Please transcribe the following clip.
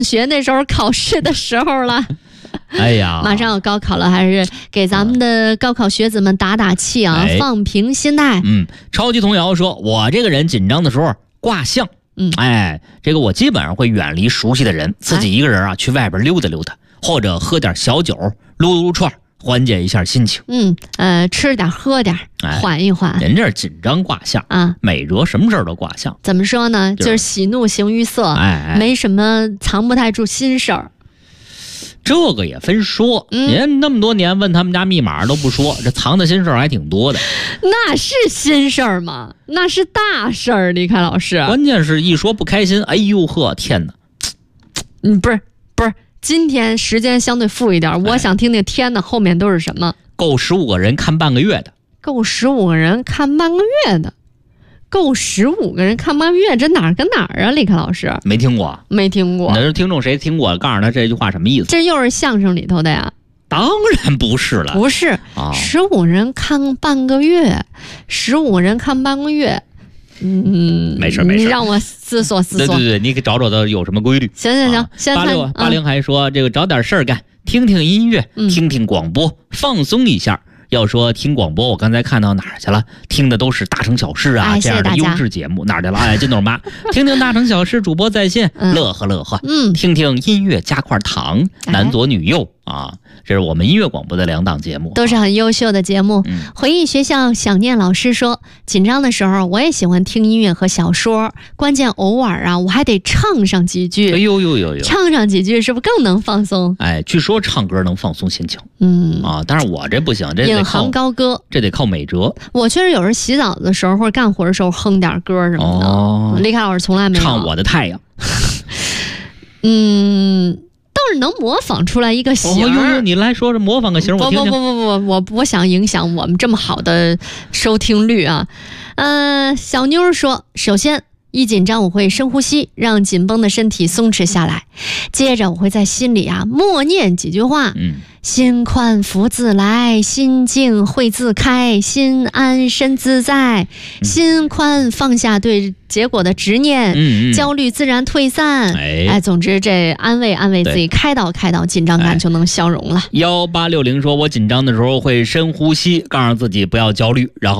学那时候考试的时候了。 哎呀， 马上要高考了，还是给咱们的高考学子们打打气啊，放平心态。 超级童谣说，我这个人紧张的时候卦象。这个我基本上会远离熟悉的人，自己一个人啊去外边溜达溜达，或者喝点小酒，撸串，缓解一下心情。 吃点喝点，缓一缓。 人这是紧张卦象啊，美哲什么事儿都卦象。 怎么说呢？就是喜怒形于色，没什么藏不太住心事儿。 这个也分说，人那么多年问他们家密码都不说，这藏的心事儿还挺多的。 那是心事儿吗？那是大事儿，李凯老师。 关键是一说不开心，哎呦呵，天哪！ 不是，今天时间相对富一点，我想听听天哪后面都是什么。 够15个人看半个月的。 够15个人看半个月的。够15个人看半个月，这哪儿跟哪儿啊？李凯老师没听过， 没听过。 那是听众谁听过？告诉他这句话什么意思？ 这又是相声里头的呀？ 当然不是了， 不是。15人看半个月，15人看半个月。 没事。 你让我思索。 对，你给找到有什么规律？ 行。 86还说这个找点事儿干，听听音乐，听听广播，放松一下。要说听广播，我刚才看到哪儿去了？听的都是大城小事啊，这样的优质节目，哪儿去了？金豆妈，听听大城小事，主播在线，乐呵。听听音乐加块糖，男左女右啊，这是我们音乐广播的2档节目， 都是很优秀的节目。回忆学校，想念老师说，紧张的时候我也喜欢听音乐和小说，关键偶尔啊，我还得唱上几句。 哎呦， 唱上几句是不是更能放松？ 据说唱歌能放松心情。但是我这不行，这引吭高歌， 这得靠美哲。 我确实有时候洗澡的时候或者干活的时候哼点歌什么的。李凯老师从来没有唱我的太阳。 倒是能模仿出来一个型。 你来说模仿个型，我听听。 我不想影响我们这么好的收听率啊。小妞说，首先一紧张我会深呼吸，让紧绷的身体松弛下来，接着我会在心里默念几句话。心宽福自来，心静慧自开，心安身自在。心宽放下对结果的执念，焦虑自然退散。总之这安慰自己，开导紧张感就能消融了。 1860说，我紧张的时候会深呼吸，告诉自己不要焦虑，然后